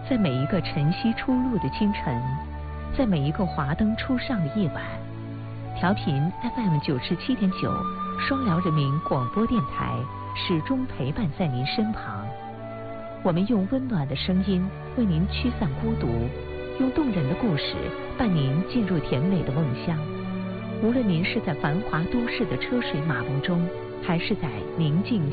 在每一个晨曦初露的清晨，在每一个华灯初上的夜晚，调频 FM 97.9双辽人民广播电台始终陪伴在您身旁。我们用温暖的声音为您驱散孤独，用动人的故事伴您进入甜美的梦乡。无论您是在繁华都市的车水马龙中，还是在宁静